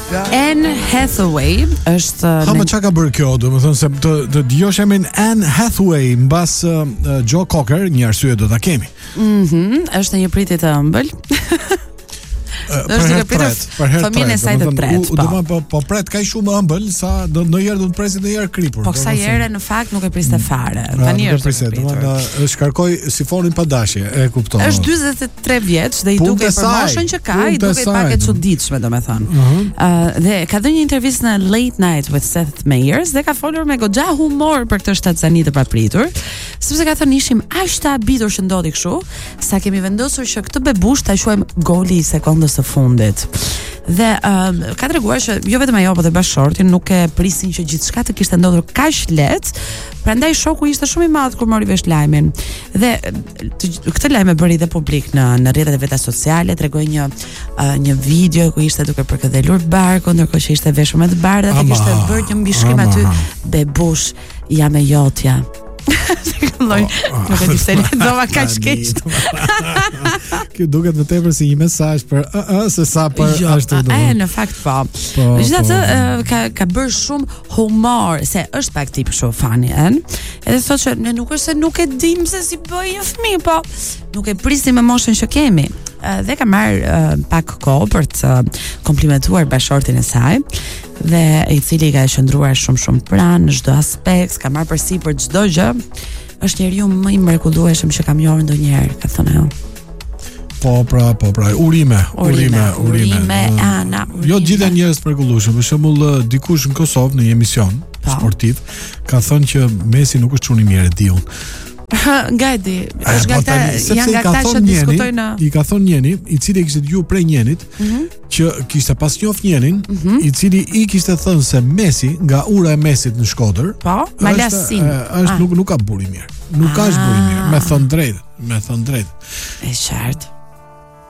Anne Hathaway është më çka ka bërë kjo, domethënë se të dëgjosh emrin Anne Hathaway mbas Joe Cocker, një arsye do ta kemi. Është një pritje të ëmbël. Për herë fëmijën e saj të tretë. Po pret kaq shumë ëmbël sa do ndonjëherë do të presi ndonjëherë kripur. Po kësaj here në fakt nuk e priste fare. Tani është. Domethënë shkarkoi sifonin pa dashje, e kupton. Është 43 vjeç dhe i duket për moshën që ka, i duket pak e çuditshme domethënë. Dhe ka dhënë një intervistë në Late Night with Seth Meyers dhe ka folur me goxha humor për këtë shtatzani të papritur, sepse ka thënë ishim aq të habitur që ndodhi kështu, sa kemi vendosur që këtë bebush ta quajmë goli i sekondës së fundit. Dhe ka treguar që jo vetëm ajo, por dhe bashorti nuk e prisin që gjithçka të kishte ndodhur kaq lehtë, prandaj shoku ishte shumë i madh kur mori vesh lajmin. Dhe këtë lajm e bëri dhe publik në rrjetet e veta sociale, tregoi një video ku ishte duke përkëdhelur barku, ndërkohë që ishte veshur me të bardha dhe kishte bërë një mbishkrim aty, bebush, jam e jotja. Nuk e di se lexova kaq keq. Kjo duket më tepër si një mesazh për se sa për ashtu do. Në fakt po. Megjithatë ka bërë shumë humor, se është pak tip kështu funny, edhe thotë që ne nuk është se nuk e dim se si bëj një fëmijë, po nuk e prisim me moshën që kemi. Dhe ka marrë pak kohë për të komplimentuar bashortin e saj, dhe i cili ka qëndruar shumë pranë në çdo aspekt, ka marrë përsipër çdo gjë. Është njeriu më i mrekullueshëm që kam njohur ndonjëherë, ka thënë ajo. Po pra, urime. Ana. Jo gjithë njerëz të mrekullueshëm. Për shembull, dikush në Kosovë në një emision sportiv ka thënë që Messi nuk është çuni mirë, e diun. Nga e di, është nga ta që diskutojnë. I ka thonë njëri, i cili kishte dëgjuar prej njërit, që kishte pas njoft njërin, i cili i kishte thënë se Messi, nga ura e Messit në Shkodër, është nuk ka buri mirë. Nuk ka buri mirë, me thënë drejtë. E qartë.